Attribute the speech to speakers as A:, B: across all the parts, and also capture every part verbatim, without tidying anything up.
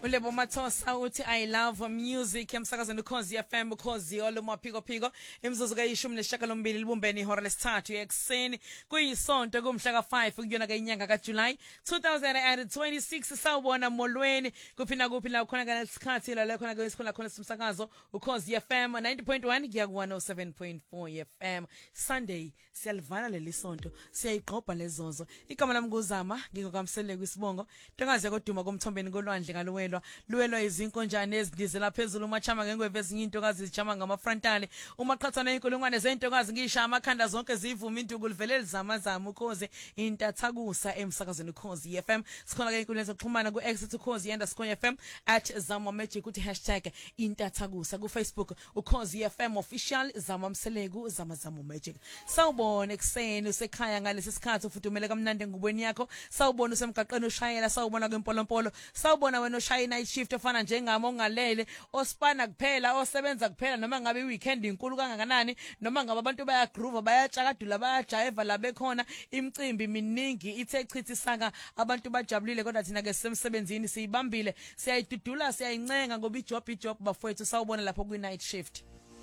A: Ulebo Mathosa uthi I love music emsakazweni Ukhozi F M Ukhozi oluma phiko phiko imzuzu kayishumi nesishiyagalombili libumbene ihora lesithathu ekseni kuyisonto kumhla ka five kuyona ke inyanga ka July twenty twenty-six sawubona molweni kuphina kuphi la khona kana isikhathi la la khona ke isikhona khona simsakazo Ukhozi F M ninety point one kuya ku one oh seven point four F M Sunday siyalivala leli sonto siyayiqhobha lezozo igama lami nguzama ngingokamsele kwisibongo ntongaze koduma komthombeni kolwandle ngaluwelwa luwelwa izinkonjane ezidizela phezulu umachama ngengweve ezinye intokazi zijama ngamafrontale uma qhathana inkulungwane zentokazi ngisha amakhanda zonke zivuma induku livelele zamazama Ukhozi intathakusa emsakazweni Ukhozi F M sikhona ke inkundla zokuxhumana ku X Ukhozi underscore F M at Zama Magic uthi hashtag intathakusa ku Facebook Ukhozi F M official Zama Mseleku Zama Zama Magic sawubona ekseni usekhaya ngalesi sikhathi ufuthumele kamnandi engubweni yakho sawubona usemgaqweni ushayela sawubona kwempolompolo sawubona wena oshaya night shift ofana njengami ongalele osipana kuphela osebenza kuphela noma ngabe weekend inkulu kangakanani noma ngabe abantu baya groove bayatshakadula bayajive la bekhona imicimbi miningi ithe chithisaka abantu bajabulile kodwa thina ke semsebenzini siyibambile siyayidudula siyayincenga ngoba ijob ijob bafowethu sawubona lapho ku night shift.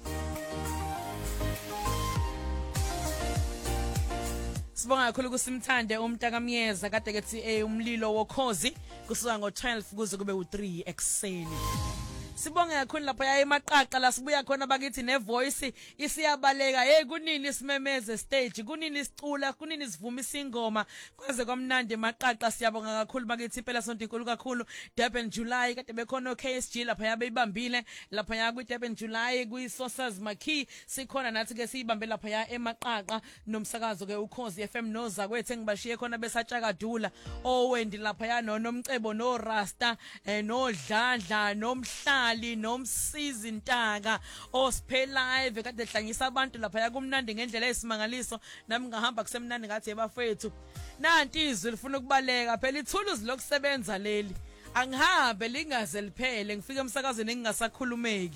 A: Sibonga kakhulu kusimthande umntakamyeza kade kethi eh umlilo wokhozi kusuka ngo twelve kuze kube u three ekseni. Sibonga kakhulu lapha ya emaqaqa la sibuya khona bakithi ne voice isiyabaleka hey kunini isimemeze stage kunini isicula kunini sivumisa ingoma kwaze kwamnandi emaqaqa siyabonga kakhulu bakithi impela sonto inkulu kakhulu Durban July kade bekhona K S G lapha yabe ibambile lapha ya ku Durban July kuyi Sources Makhi sikhona nathi ke siyibambe lapha ya emaqaqa nomsakazo ke Ukhozi F M noza kwethu engibashiye khona besatshakadula owendi lapha ya nomcebo no Rasta no Dladla nomhla nomsizi intaka osiphe live kade hlangisa abantu lapha yakumnandi ngendlela esimangaliso nami ngahamba kusemnandi ngathi ebafethu nanti izwi lifuna ukubaleka phela ithuluzi lokusebenza leli angihambe lingaze liphele ngifike emsakazweni engingasakhulumeki.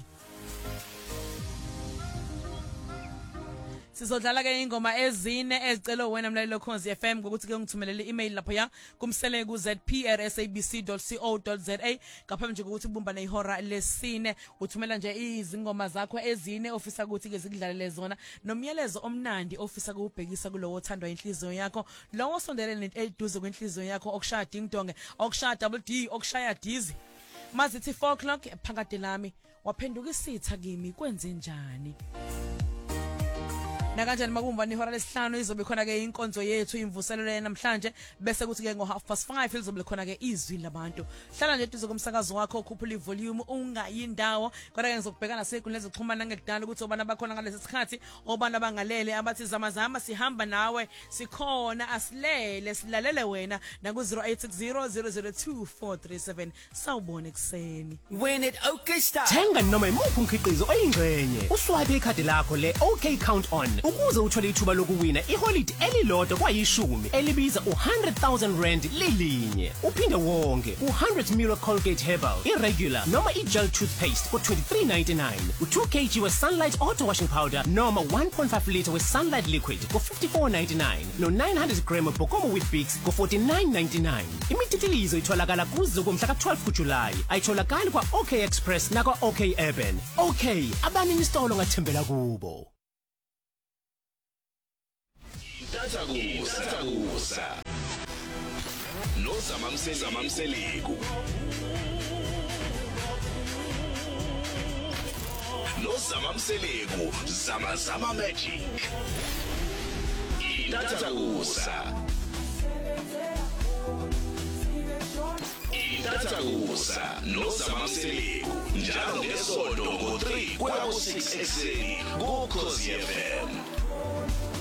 A: Sizodlala ke ingoma ezine ezicelo wena mlaleli Ukhozi F M ngokuthi ke ngithumelele i-email lapha ya kumsele ku z p r s a b c dot co dot za ngaphambi nje ukuthi kubumbane ihora lesine uthumela nje izingoma zakho ezine ofisa ukuthi ke zikudlalele zona nomyalezo omnandi ofisa ukubhekisa kulowo othandwa inhliziyo yakho lowo sondelene eduze kwenhliziyo yakho okushaya ding dong okushaya double D okushaya dizi mazithi four o'clock phakade lami waphenduka isitha kimi kwenze njani. Nakanjani makumbani ihora lesihlanu izobe khona ke inkonzo yethu imvuselelo namhlanje bese kuthi ke ngo half past five izobe khona ke izwi labantu hlala nje eduze komsakazo wakho ukhuphula ivolume ungayindawo kodwa ke ngizokubhekana sekunhle zokuxhumana ngekudala ukuthi obana bakhona ngalesi sikhathi obana bangalele abathi zama zama sihamba nawe sikhona asilele silalele wena na ku zero eight six zero zero zero two four three seven sawubona ekseni
B: when it okay start
C: thenga noma imuphi umkhiqizo oyingxenye uswipe ikhadi lakho le OK count on ukuze uthole ithuba lokuwina iholide elilodwa kwayishumi elibiza u one hundred thousand rand lilinye uphinde wonke u one hundred milliliters Colgate Herbal irregular noma igel toothpaste for twenty-three ninety-nine u two kilograms we Sunlight auto washing powder noma one point five litre we Sunlight liquid for fifty-four ninety-nine no nine hundred grams Bokomo with Bix for forty-nine ninety-nine imititilizo itholakala kuzo kumhla ka twelve kuJuly ayitholakali kwa OK Express na kwa OK Urban OK abanini isitolo ngathembela kubo.
D: Intathakusa, intathakusa. Nozama Mseleku. Nozama Mseleku, Zama Zama Magic. Intathakusa. Intathakusa, Nozama Mseleku. Njalo ngesonto ngo three kuya ku six ekseni ku Ukhozi F M.